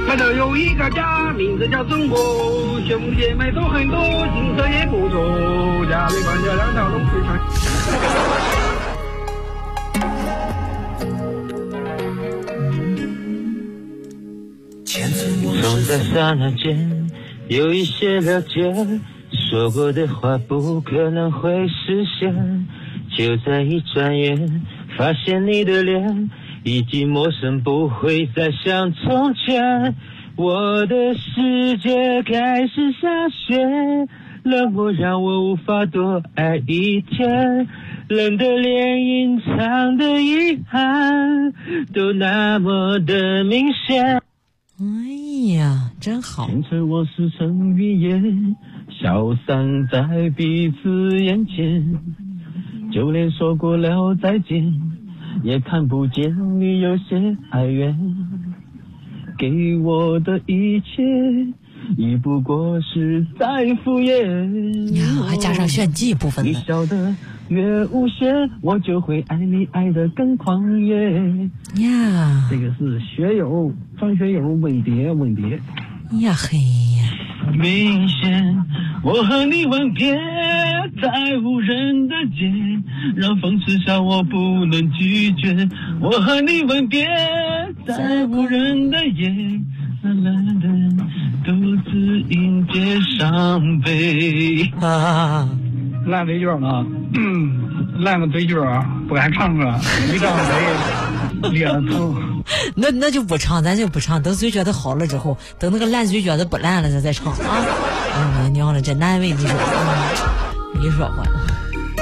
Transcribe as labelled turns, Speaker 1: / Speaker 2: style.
Speaker 1: 我这有一个家，名字叫中国，兄弟姐妹都很多，景色也不错，家里关着两条龙水船。
Speaker 2: 总在刹那间有一些了解，说过的话不可能会实现，就在一转眼发现你的脸已经陌生，不会再像从前。我的世界开始下雪，冷漠让我无法多爱一天，冷的连隐藏的遗憾都那么的明显。
Speaker 3: 哎呀，真好！
Speaker 2: 前尘往事成云烟，消散在彼此眼前，就连说过了再见，也看不见你有些哀怨。给我的一切，已不过是在敷衍。
Speaker 3: 呀，还加上炫技部分
Speaker 2: 你
Speaker 3: 了。
Speaker 2: 笑得越无邪，我就会爱你爱得更狂野。
Speaker 3: 呀，
Speaker 1: 这个是学友张学友吻蝶。
Speaker 3: 呀嘿呀，
Speaker 2: 明显我和你吻别在无人的街，让风痴笑我不能拒绝。我和你吻别在无人的夜，懒懒的独自迎接伤悲。
Speaker 1: 烂嘴角啊，烂个嘴角不敢唱啊，一张嘴咧了头。
Speaker 3: 那就不唱，咱就不唱，等嘴角的好了之后，等那个烂嘴角的不烂了，咱再唱啊。哎呀，娘了，真难为你说，你说话。